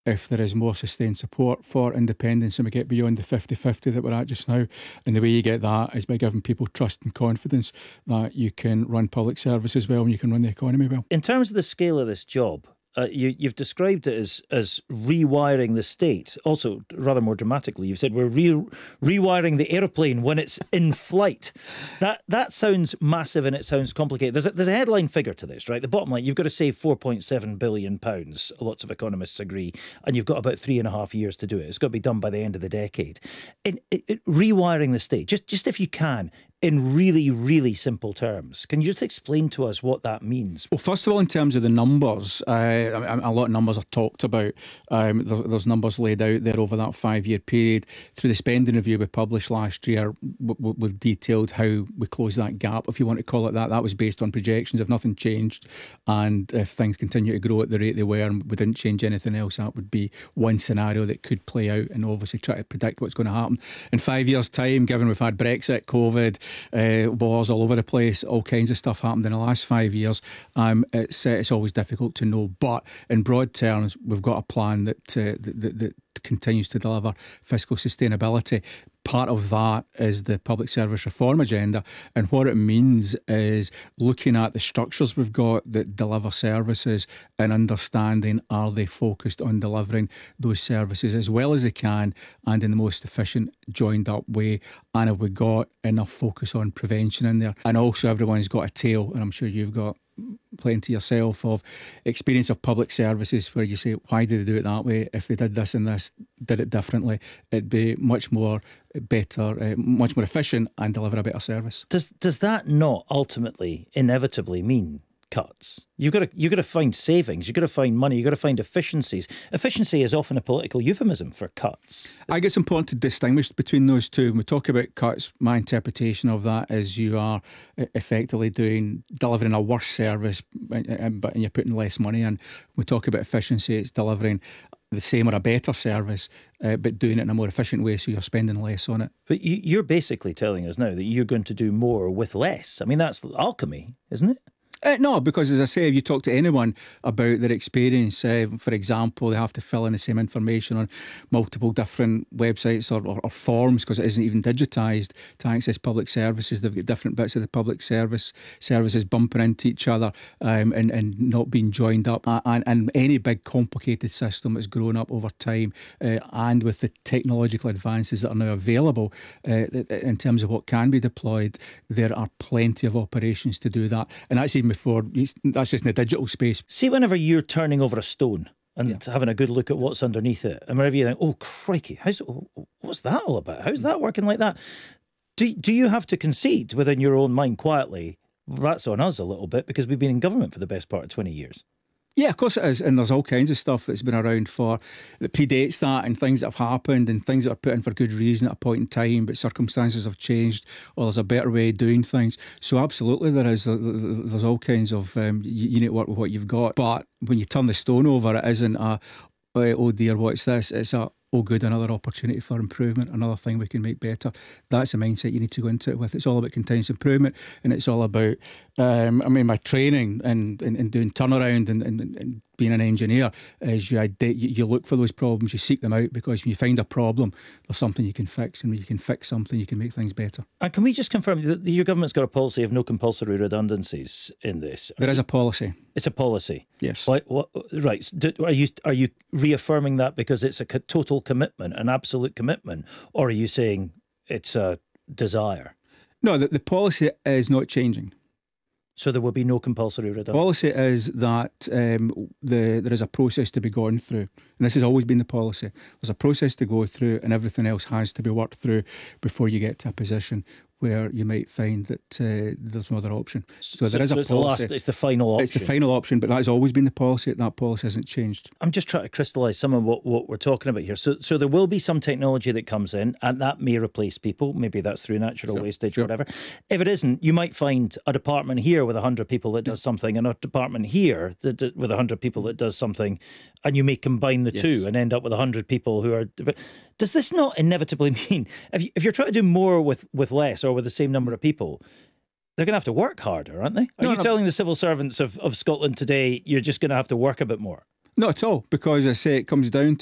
if there is more sustained support for independence and we get beyond the 50-50 that we're at just now. And the way you get that is by giving people trust and confidence that you can run public services well and you can run the economy well. In terms of the scale of this job, you've described it as rewiring the state. Also, rather more dramatically, you've said we're rewiring the aeroplane when it's in flight. That sounds massive and it sounds complicated. There's a headline figure to this, right? The bottom line, you've got to save £4.7 billion. Lots of economists agree. And you've got about 3.5 years to do it. It's got to be done by the end of the decade. Rewiring the state, just if you can, in really, really simple terms. Can you just explain to us what that means? Well, first of all, in terms of the numbers, a lot of numbers are talked about. There's numbers laid out there over that 5-year period. Through the spending review we published last year, we've detailed how we closed that gap, if you want to call it that. That was based on projections. If nothing changed and if things continue to grow at the rate they were and we didn't change anything else, that would be one scenario that could play out, and obviously try to predict what's going to happen. In 5 years' time, given we've had Brexit, COVID, wars all over the place, all kinds of stuff happened in the last 5 years. It's always difficult to know, but in broad terms, we've got a plan that continues to deliver fiscal sustainability. Part of that is the public service reform agenda, and what it means is looking at the structures we've got that deliver services and understanding, are they focused on delivering those services as well as they can and in the most efficient, joined up way, and have we got enough focus on prevention in there. And also everyone's got a tale, and I'm sure you've got plenty yourself of experience of public services where you say, why did they do it that way? If they did this and this, did it differently, it'd be much more better, much more efficient and deliver a better service. Does that not ultimately inevitably mean cuts? You've got to find savings, you've got to find money, you've got to find efficiencies. Efficiency is often a political euphemism for cuts. I think it's important to distinguish between those two. When we talk about cuts, my interpretation of that is you are effectively delivering a worse service, but you're putting less money in. When we talk about efficiency, it's delivering the same or a better service, but doing it in a more efficient way, so you're spending less on it. But you're basically telling us now that you're going to do more with less. I mean, that's alchemy, isn't it? No, because as I say, if you talk to anyone about their experience, for example, they have to fill in the same information on multiple different websites or forms because it isn't even digitised to access public services. They've got different bits of the public services bumping into each other and not being joined up. And any big complicated system that's grown up over time and with the technological advances that are now available in terms of what can be deployed, there are plenty of operations to do that. And that's even before, that's just in the digital space. See, whenever you're turning over a stone and having a good look at what's underneath it, and whenever you think, oh crikey, what's that all about? How's that working like that? Do you have to concede within your own mind quietly, that's on us a little bit because we've been in government for the best part of 20 years? Yeah, of course it is. And there's all kinds of stuff that's been around that predates that, and things that have happened and things that are put in for good reason at a point in time, but circumstances have changed or there's a better way of doing things. So absolutely there is. There's all kinds of, you need to work with what you've got. But when you turn the stone over, it isn't oh dear, what's this? It's oh good, another opportunity for improvement, another thing we can make better. That's the mindset you need to go into it with. It's all about continuous improvement, and it's all about, my training and doing turnaround and being an engineer is you look for those problems, you seek them out, because when you find a problem, there's something you can fix, and when you can fix something, you can make things better. And can we just confirm that your government's got a policy of no compulsory redundancies in this? There is a policy. It's a policy? Yes. Right. Are you reaffirming that because it's a total commitment, an absolute commitment, or are you saying it's a desire? No, the policy is not changing. So there will be no compulsory redundancy? The policy is that there is a process to be gone through. And this has always been the policy. There's a process to go through, and everything else has to be worked through before you get to a position where you might find that there's no other option. So there is a policy. It's the final option. It's the final option, but that has always been the policy. That policy hasn't changed. I'm just trying to crystallise some of what we're talking about here. So there will be some technology that comes in, and that may replace people. Maybe that's through natural wastage or whatever. If it isn't, you might find a department here with 100 people that does something, and a department here with 100 people that does something, and you may combine the two and end up with 100 people who are... But does this not inevitably mean, if you're trying to do more with less, or with the same number of people, they're going to have to work harder, aren't they? Are you telling the civil servants of Scotland today, you're just going to have to work a bit more? Not at all, because I say it comes down